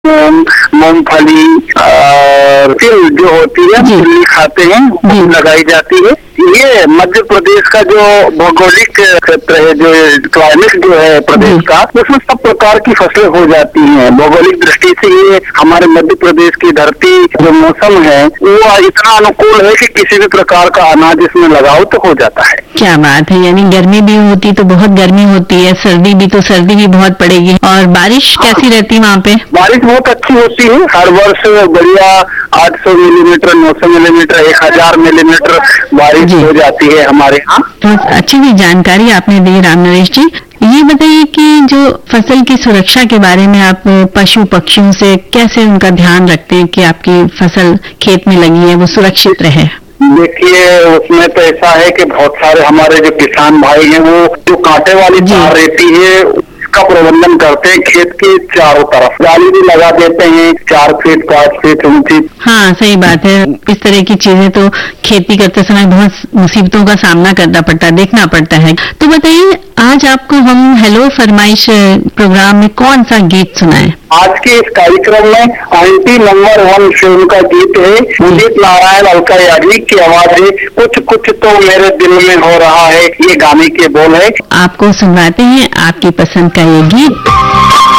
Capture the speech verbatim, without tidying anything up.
मूंगफली तिल जो होती है तिल खाते हैं, वो लगाई जाती है। ये मध्य प्रदेश का जो भौगोलिक क्षेत्र है, जो क्लाइमेट जो है प्रदेश का, उसमें सब प्रकार की फसलें हो जाती हैं। भौगोलिक दृष्टि से ये हमारे मध्य प्रदेश की धरती जो मौसम है वो इतना अनुकूल है कि किसी भी प्रकार का अनाज इसमें लगाओ तो हो जाता है। क्या बात है, यानी गर्मी भी होती तो बहुत गर्मी होती है, सर्दी भी तो सर्दी भी बहुत पड़ेगी। और बारिश हाँ। कैसी रहती है वहाँ पे? बारिश बहुत अच्छी होती है, हर वर्ष बढ़िया आठ सौ मिलीमीटर, नौ सौ मिलीमीटर, एक हजार मिलीमीटर बारिश हो जाती है हमारे यहाँ। तो अच्छी भी जानकारी आपने दी राम नरेश जी। ये बताइए कि जो फसल की सुरक्षा के बारे में आप पशु पक्षियों से कैसे उनका ध्यान रखते हैं कि आपकी फसल खेत में लगी है वो सुरक्षित रहे? देखिए, उसमें तो ऐसा है कि बहुत सारे हमारे जो किसान भाई हैं वो जो कांटे वाली तार रहती है का प्रबंधन करते हैं खेत के चारों तरफ, जाली भी लगा देते हैं चार फीट पाँच फीट ऊंची। हाँ, सही बात है। इस तरह की चीजें तो खेती करते समय बहुत मुसीबतों का सामना करना पड़ता है, देखना पड़ता है। तो बताइए, आज आपको हम हेलो फरमाइश प्रोग्राम में कौन सा गीत सुनाएं? आज के इस कार्यक्रम में आंटी नंबर वन फिल्म का गीत है, उदित नारायण अलका याग्निक की आवाज है, कुछ कुछ तो मेरे दिल में हो रहा है, ये गाने के बोल है। आपको सुनवाते हैं आपकी पसंद का ये गीत।